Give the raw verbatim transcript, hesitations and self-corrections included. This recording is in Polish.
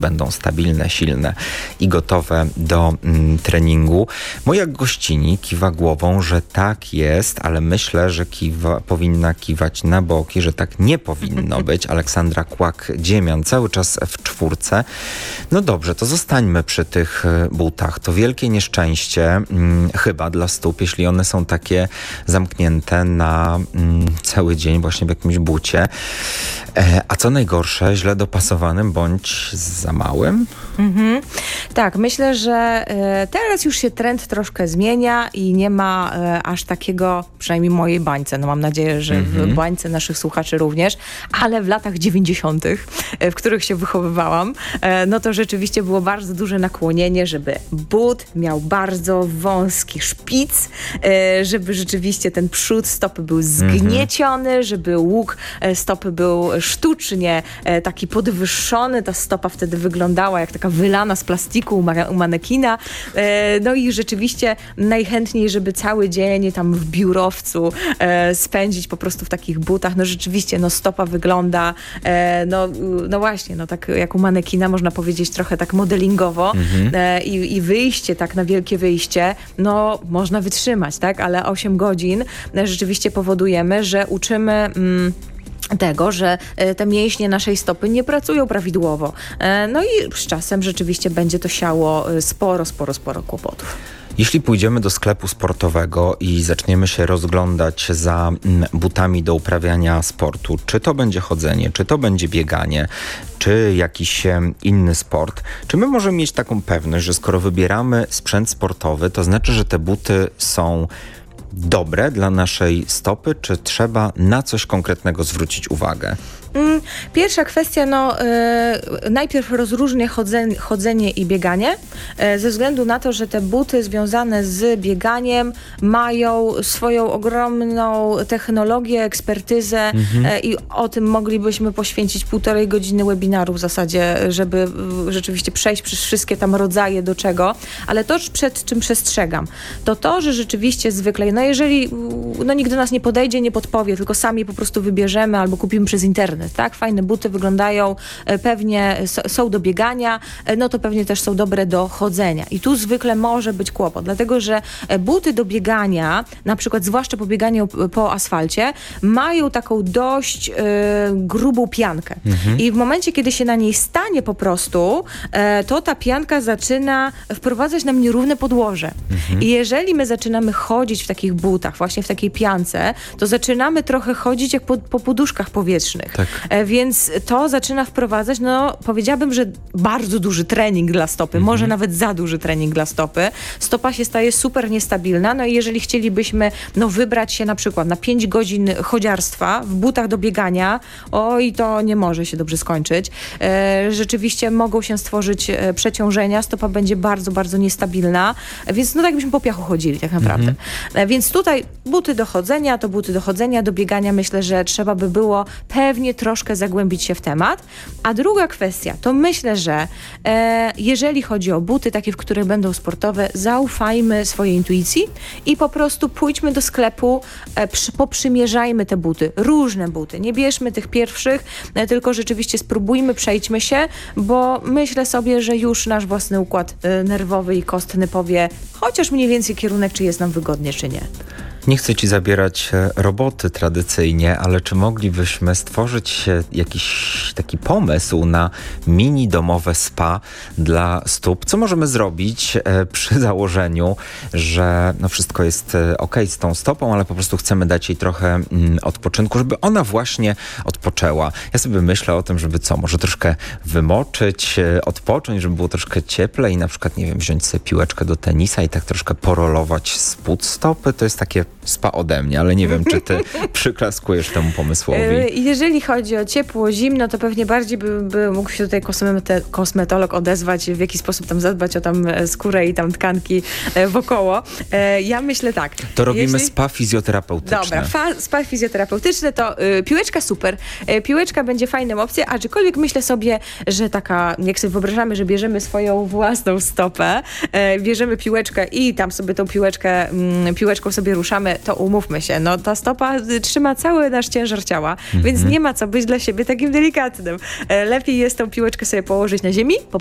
będą stabilne, silne i gotowe do mm, treningu. Moja gościni kiwa głową, że tak jest, ale myślę, że kiwa, powinna kiwać na boki, że tak nie powinno być. Aleksandra Kłak-Dziemian cały czas w czwórce. No dobrze, to zostańmy przy tych butach. To wielkie nieszczęście mm, chyba dla stóp, jeśli one są takie zamknięte na mm, cały dzień właśnie w jakimś bucie. E, a co najgorsze, źle dopasowanym bądź za małym? Mhm. Tak, myślę, że e, teraz już się trend troszkę zmienia i nie ma e, aż takiego, przynajmniej w mojej bańce, no mam nadzieję, że mhm. w bańce naszych słuchaczy również, ale w latach dziewięćdziesiątych, e, w których się wychowywałam, e, no to rzeczywiście było bardzo duże nakłonienie, żeby but miał bardzo wąski szpic, e, żeby rzeczywiście ten przód stopy był zgnieciony, mhm. żeby łuk e, stopy był sztucznie e, taki podwyższony, ta stopa wtedy wyglądała jak taka wylana z plastiku u, ma- u manekina. E, no i rzeczywiście najchętniej, żeby cały dzień tam w biurowcu e, spędzić po prostu w takich butach. No rzeczywiście, no stopa wygląda e, no, no właśnie, no tak jak u manekina, można powiedzieć trochę tak modelingowo mhm. e, i, i wyjście tak na wielkie wyjście, no można wytrzymać, tak? Ale osiem godzin e, rzeczywiście powodujemy, że uczymy mm, tego, że te mięśnie naszej stopy nie pracują prawidłowo. No i z czasem rzeczywiście będzie to siało sporo, sporo, sporo kłopotów. Jeśli pójdziemy do sklepu sportowego i zaczniemy się rozglądać za butami do uprawiania sportu, czy to będzie chodzenie, czy to będzie bieganie, czy jakiś inny sport, czy my możemy mieć taką pewność, że skoro wybieramy sprzęt sportowy, to znaczy, że te buty są dobre dla naszej stopy, czy trzeba na coś konkretnego zwrócić uwagę? Pierwsza kwestia, no yy, najpierw rozróżnię chodzenie, chodzenie i bieganie, yy, ze względu na to, że te buty związane z bieganiem mają swoją ogromną technologię, ekspertyzę mhm. yy, i o tym moglibyśmy poświęcić półtorej godziny webinaru w zasadzie, żeby yy, rzeczywiście przejść przez wszystkie tam rodzaje do czego, ale to, przed czym przestrzegam, to to, że rzeczywiście zwykle, no jeżeli yy, no nikt do nas nie podejdzie, nie podpowie, tylko sami po prostu wybierzemy albo kupimy przez internet, tak? Fajne buty wyglądają, pewnie są do biegania, no to pewnie też są dobre do chodzenia. I tu zwykle może być kłopot, dlatego że buty do biegania, na przykład zwłaszcza po bieganiu po asfalcie, mają taką dość y, grubą piankę. Mhm. I w momencie, kiedy się na niej stanie po prostu, y, to ta pianka zaczyna wprowadzać nam nierówne podłoże. Mhm. I jeżeli my zaczynamy chodzić w takich butach, właśnie w takiej piance, to zaczynamy trochę chodzić jak po, po poduszkach powietrznych. Tak. Więc to zaczyna wprowadzać, no powiedziałabym, że bardzo duży trening dla stopy, mhm. może nawet za duży trening dla stopy. Stopa się staje super niestabilna, no i jeżeli chcielibyśmy no, wybrać się na przykład na pięć godzin chodziarstwa w butach do biegania, oj, to nie może się dobrze skończyć. E, rzeczywiście mogą się stworzyć przeciążenia, stopa będzie bardzo, bardzo niestabilna, więc no tak byśmy po piachu chodzili tak naprawdę. Mhm. E, więc tutaj buty do chodzenia, to buty do chodzenia, do biegania myślę, że trzeba by było pewnie troszkę zagłębić się w temat. A druga kwestia, to myślę, że e, jeżeli chodzi o buty takie, w których będą sportowe, zaufajmy swojej intuicji i po prostu pójdźmy do sklepu, e, przy, poprzymierzajmy te buty, różne buty. Nie bierzmy tych pierwszych, e, tylko rzeczywiście spróbujmy, przejdźmy się, bo myślę sobie, że już nasz własny układ e, nerwowy i kostny powie chociaż mniej więcej kierunek, czy jest nam wygodnie, czy nie. Nie chcę ci zabierać roboty tradycyjnie, ale czy moglibyśmy stworzyć jakiś taki pomysł na mini domowe spa dla stóp? Co możemy zrobić e, przy założeniu, że no wszystko jest e, ok z tą stopą, ale po prostu chcemy dać jej trochę mm, odpoczynku, żeby ona właśnie odpoczęła. Ja sobie myślę o tym, żeby co, może troszkę wymoczyć, e, odpocząć, żeby było troszkę cieplej i na przykład, nie wiem, wziąć sobie piłeczkę do tenisa i tak troszkę porolować spód stopy. To jest takie spa ode mnie, ale nie wiem, czy ty przyklaskujesz temu pomysłowi. Jeżeli chodzi o ciepło, zimno, to pewnie bardziej by, by mógł się tutaj kosmete, kosmetolog odezwać, w jaki sposób tam zadbać o tam skórę i tam tkanki wokoło. Ja myślę tak. To robimy jeśli... spa fizjoterapeutyczne. Dobra, fa- spa fizjoterapeutyczne to y, piłeczka super. Y, piłeczka będzie fajną opcją, aczkolwiek myślę sobie, że taka, jak sobie wyobrażamy, że bierzemy swoją własną stopę, y, bierzemy piłeczkę i tam sobie tą piłeczkę, y, piłeczką sobie ruszamy, biegamy, to umówmy się, no ta stopa y, trzyma cały nasz ciężar ciała, więc nie ma co być dla siebie takim delikatnym. E, lepiej jest tą piłeczkę sobie położyć na ziemi,